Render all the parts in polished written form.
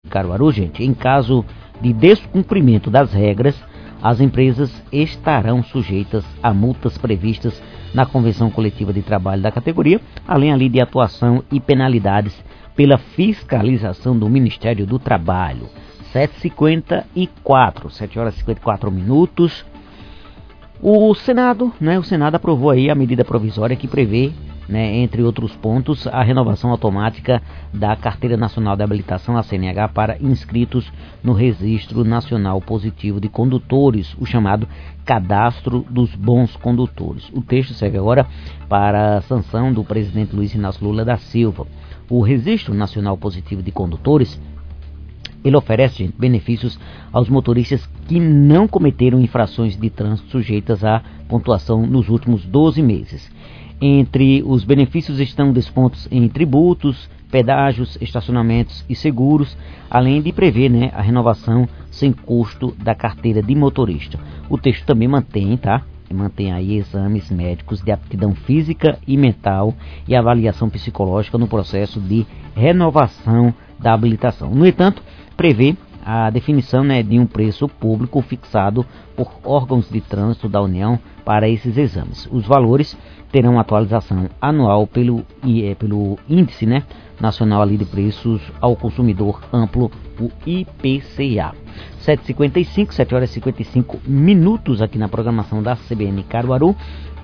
Caruaru, gente, em caso de descumprimento das regras, as empresas estarão sujeitas a multas previstas na Convenção Coletiva de Trabalho da categoria, além ali de atuação e penalidades pela fiscalização do Ministério do Trabalho. 7 horas e 54 minutos. O Senado aprovou aí a medida provisória que prevê, entre outros pontos, a renovação automática da Carteira Nacional de Habilitação, a CNH, para inscritos no Registro Nacional Positivo de Condutores, o chamado Cadastro dos Bons Condutores. O texto serve agora para a sanção do presidente Luiz Inácio Lula da Silva. O Registro Nacional Positivo de Condutores, ele oferece, gente, benefícios aos motoristas que não cometeram infrações de trânsito sujeitas à pontuação nos últimos 12 meses. Entre os benefícios estão descontos em tributos, pedágios, estacionamentos e seguros, além de prever, a renovação sem custo da carteira de motorista. O texto também mantém aí exames médicos de aptidão física e mental e avaliação psicológica no processo de renovação da habilitação. No entanto, prevê a definição de um preço público fixado por órgãos de trânsito da União para esses exames. Os valores terão atualização anual pelo Índice Nacional ali de Preços ao Consumidor Amplo, o IPCA. 7 horas e 55 minutos aqui na programação da CBN Caruaru.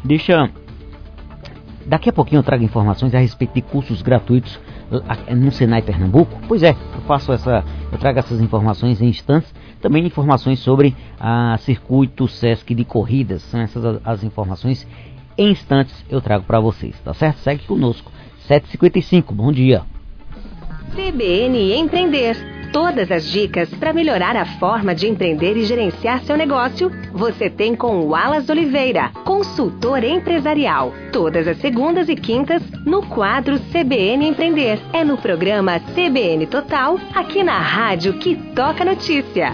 Daqui a pouquinho eu trago informações a respeito de cursos gratuitos no Senai Pernambuco. Pois é, eu trago essas informações em instantes. Também informações sobre a Circuito Sesc de Corridas. São essas as informações em instantes eu trago para vocês, tá certo? Segue conosco. 7h55, bom dia. CBN Empreender. Todas as dicas para melhorar a forma de empreender e gerenciar seu negócio, você tem com o Wallace Oliveira, consultor empresarial. Todas as segundas e quintas, no quadro CBN Empreender. É no programa CBN Total, aqui na rádio que toca notícia.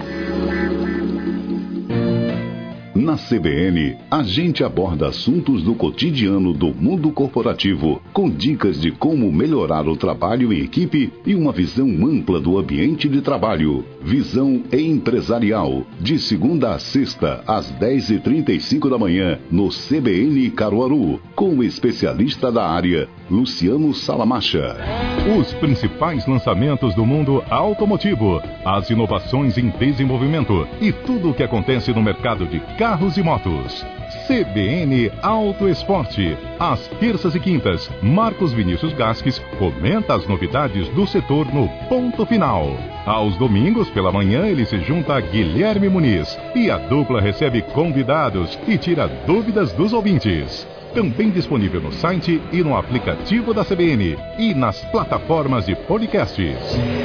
Na CBN, a gente aborda assuntos do cotidiano do mundo corporativo, com dicas de como melhorar o trabalho em equipe e uma visão ampla do ambiente de trabalho. Visão Empresarial, de segunda a sexta, às 10h35 da manhã, no CBN Caruaru, com o especialista da área, Luciano Salamacha. Os principais lançamentos do mundo automotivo, as inovações em desenvolvimento e tudo o que acontece no mercado de carros e motos. CBN Auto Esporte. Às terças e quintas, Marcos Vinícius Gasques comenta as novidades do setor no Ponto Final. Aos domingos, pela manhã, ele se junta a Guilherme Muniz e a dupla recebe convidados e tira dúvidas dos ouvintes. Também disponível no site e no aplicativo da CBN e nas plataformas de podcasts.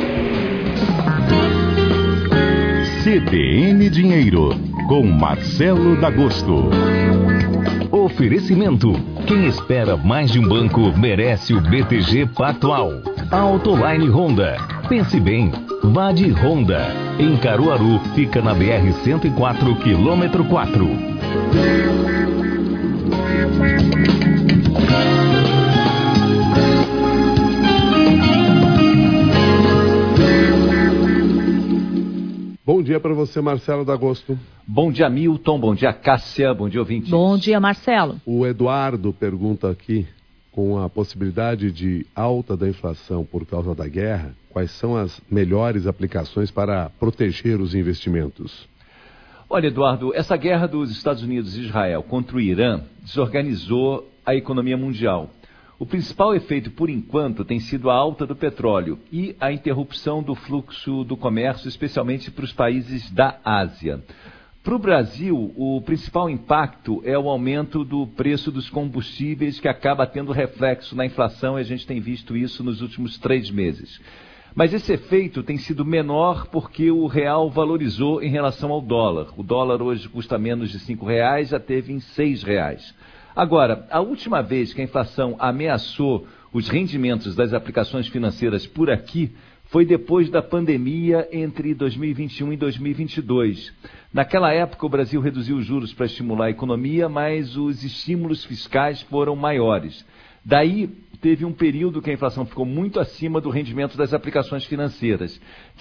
CBN Dinheiro, com Marcelo D'Agosto. Oferecimento. Quem espera mais de um banco merece o BTG Pactual. Autoline Honda. Pense bem. Vá de Honda. Em Caruaru, fica na BR-104, quilômetro 4. Bom dia para você, Marcelo D'Agosto. Bom dia, Milton. Bom dia, Cássia. Bom dia, ouvintes. Bom dia, Marcelo. O Eduardo pergunta aqui, com a possibilidade de alta da inflação por causa da guerra, quais são as melhores aplicações para proteger os investimentos? Olha, Eduardo, essa guerra dos Estados Unidos e Israel contra o Irã desorganizou a economia mundial. O principal efeito, por enquanto, tem sido a alta do petróleo e a interrupção do fluxo do comércio, especialmente para os países da Ásia. Para o Brasil, o principal impacto é o aumento do preço dos combustíveis, que acaba tendo reflexo na inflação, e a gente tem visto isso nos últimos 3 meses. Mas esse efeito tem sido menor porque o real valorizou em relação ao dólar. O dólar hoje custa menos de R$5, já teve em R$6. Agora, a última vez que a inflação ameaçou os rendimentos das aplicações financeiras por aqui foi depois da pandemia entre 2021 e 2022. Naquela época, o Brasil reduziu os juros para estimular a economia, mas os estímulos fiscais foram maiores. Daí, teve um período que a inflação ficou muito acima do rendimento das aplicações financeiras.